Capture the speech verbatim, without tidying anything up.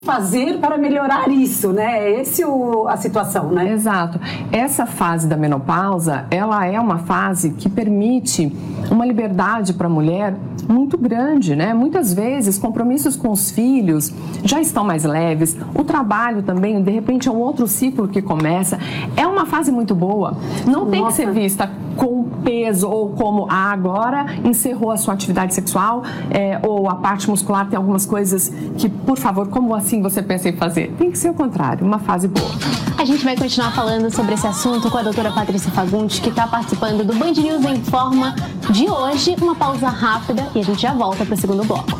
fazer para melhorar isso, né? É esse o, a situação, né? Exato. Essa fase da menopausa, ela é uma fase que permite uma liberdade para a mulher muito grande, né? Muitas vezes, compromissos com os filhos já estão mais leves, o trabalho também, de repente, é um outro ciclo que começa. É uma fase muito boa. Não tem Nossa. que ser vista com peso ou como, ah, agora encerrou a sua atividade sexual, é, ou a parte muscular tem algumas coisas que, por favor, como assim você pensa em fazer? Tem que ser o contrário, uma fase boa. A gente vai continuar falando sobre esse assunto com a doutora Patrícia Fagundes, que está participando do Band News Informa de hoje. Uma pausa rápida e a gente já volta para o segundo bloco.